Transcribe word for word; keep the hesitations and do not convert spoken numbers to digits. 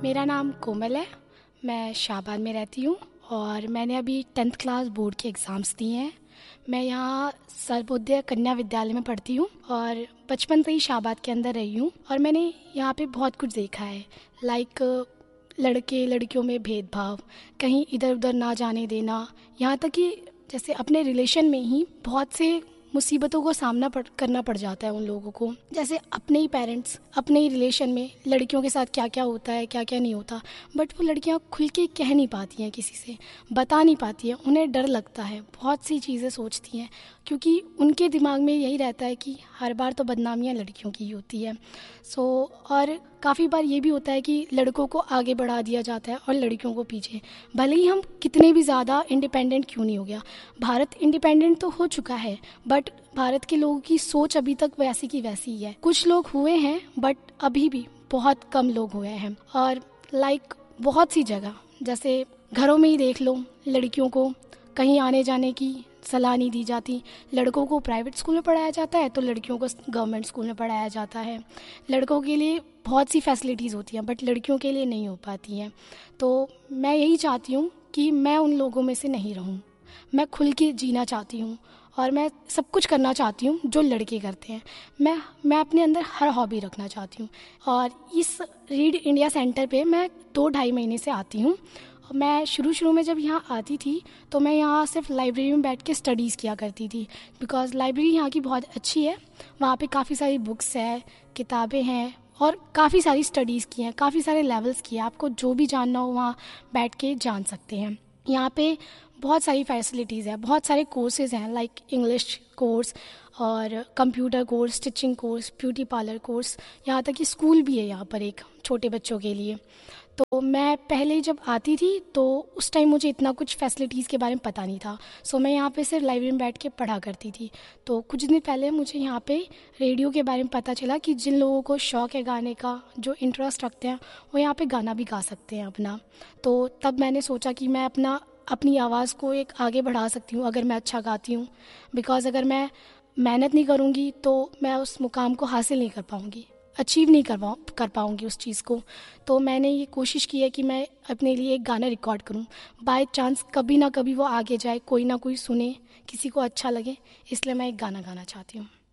मेरा नाम कोमल है। मैं शाहबाद में रहती हूँ और मैंने अभी टेंथ क्लास बोर्ड के एग्ज़ाम्स दिए हैं। मैं यहाँ सर्वोदय कन्या विद्यालय में पढ़ती हूँ और बचपन से ही शाहबाद के अंदर रही हूँ और मैंने यहाँ पे बहुत कुछ देखा है। लाइक लड़के लड़कियों में भेदभाव, कहीं इधर उधर ना जाने देना, यहाँ तक कि जैसे अपने रिलेशन में ही बहुत से मुसीबतों को सामना पड़ करना पड़ जाता है उन लोगों को। जैसे अपने ही पेरेंट्स अपने ही रिलेशन में लड़कियों के साथ क्या क्या होता है, क्या क्या नहीं होता, बट वो लड़कियां खुल के कह नहीं पाती हैं, किसी से बता नहीं पाती हैं। उन्हें डर लगता है, बहुत सी चीज़ें सोचती हैं क्योंकि उनके दिमाग में यही रहता है कि हर बार तो बदनामियाँ लड़कियों की ही होती है। सो और काफ़ी बार ये भी होता है कि लड़कों को आगे बढ़ा दिया जाता है और लड़कियों को पीछे। भले ही हम कितने भी ज़्यादा इंडिपेंडेंट क्यों नहीं हो गया, भारत इंडिपेंडेंट तो हो चुका है, बट भारत के लोगों की सोच अभी तक वैसी की वैसी ही है। कुछ लोग हुए हैं बट अभी भी बहुत कम लोग हुए हैं। और लाइक बहुत सी जगह, जैसे घरों में ही देख लो, लड़कियों को कहीं आने जाने की सलाह नहीं दी जाती। लड़कों को प्राइवेट स्कूल में पढ़ाया जाता है तो लड़कियों को गवर्नमेंट स्कूल में पढ़ाया जाता है। लड़कों के लिए बहुत सी फैसिलिटीज़ होती हैं बट लड़कियों के लिए नहीं हो पाती हैं। तो मैं यही चाहती हूँ कि मैं उन लोगों में से नहीं रहूँ। मैं खुल के जीना चाहती हूँ और मैं सब कुछ करना चाहती हूँ जो लड़के करते हैं। मैं मैं अपने अंदर हर हॉबी रखना चाहती हूँ और इस रीड इंडिया सेंटर पे मैं दो ढाई महीने से आती हूँ। मैं शुरू शुरू में जब यहाँ आती थी तो मैं यहाँ सिर्फ लाइब्रेरी में बैठ के स्टडीज़ किया करती थी, बिकॉज़ लाइब्रेरी यहाँ की बहुत अच्छी है। वहाँ पे काफ़ी सारी बुक्स है, किताबें हैं और काफ़ी सारी स्टडीज़ की हैं, काफ़ी सारे लेवल्स की हैं। आपको जो भी जानना हो वहाँ बैठ के जान सकते हैं। यहाँ पे बहुत सारी फैसिलिटीज़ हैं, बहुत सारे कोर्सेज़ हैं, लाइक इंग्लिश कोर्स और computer course, stitching course, beauty parlour course, यहाँ तक कि स्कूल भी है यहाँ पर एक छोटे बच्चों के लिए। तो मैं पहले जब आती थी तो उस टाइम मुझे इतना कुछ फैसिलिटीज़ के बारे में पता नहीं था। सो मैं यहाँ पे सिर्फ लाइब्रेरी में बैठ के पढ़ा करती थी। तो कुछ दिन पहले मुझे यहाँ पे रेडियो के बारे में पता चला कि जिन लोगों को शौक़ है गाने का, जो इंटरेस्ट रखते हैं, वो यहाँ पे गाना भी गा सकते हैं अपना। तो तब मैंने सोचा कि मैं अपना अपनी आवाज़ को एक आगे बढ़ा सकती हूँ अगर मैं अच्छा गाती हूँ, बिकॉज़ अगर मैं मेहनत नहीं करूँगी तो मैं उस मुकाम को हासिल नहीं कर पाऊँगी, अचीव नहीं कर पाऊँ कर पाऊँगी उस चीज़ को। तो मैंने ये कोशिश की है कि मैं अपने लिए एक गाना रिकॉर्ड करूँ। बाय चांस कभी ना कभी वो आगे जाए, कोई ना कोई सुने, किसी को अच्छा लगे, इसलिए मैं एक गाना गाना चाहती हूँ।